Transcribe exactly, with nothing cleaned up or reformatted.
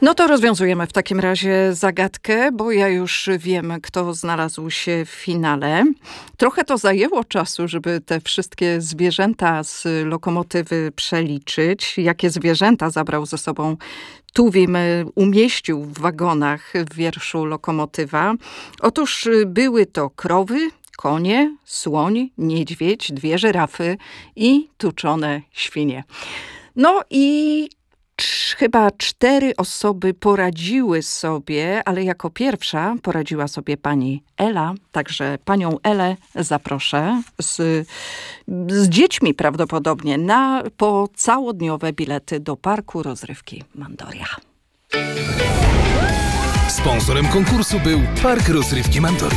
No to rozwiązujemy w takim razie zagadkę, bo ja już wiem, kto znalazł się w finale. Trochę to zajęło czasu, żeby te wszystkie zwierzęta z lokomotywy przeliczyć. Jakie zwierzęta zabrał ze sobą Tuwim, umieścił w wagonach w wierszu Lokomotywa. Otóż były to krowy, konie, słoń, niedźwiedź, dwie żyrafy i tuczone świnie. No i cz- chyba cztery osoby poradziły sobie, ale jako pierwsza poradziła sobie pani Ela. Także panią Elę zaproszę z, z dziećmi prawdopodobnie na po całodniowe bilety do parku rozrywki Mandoria. Sponsorem konkursu był Park Rozrywki Mandoria.